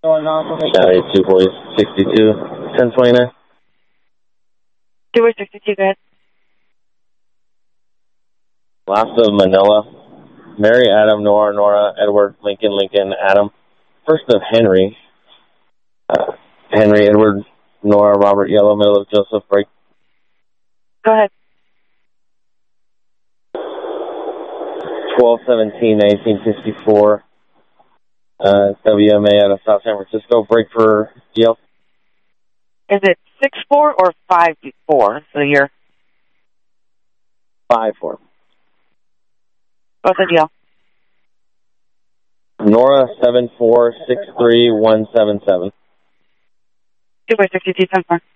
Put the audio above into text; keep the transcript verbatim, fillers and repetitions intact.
Saturday two boys, sixty-two, ten twenty-nine. two boys, sixty-two, go ahead. Last of Manila. Mary, Adam, Nora, Nora, Edward, Lincoln, Lincoln, Adam. First of Henry. Uh, Henry, Edward, Nora, Robert, Yellow, middle of Joseph, break. Go ahead. twelve seventeen nineteen fifty-four. Uh, W M A out of South San Francisco. Break for Yale. Is it six four or five four for the year? five four. Both of Yale. Nora, seven four six three one seven seven. two boys, sixty-two, ten four.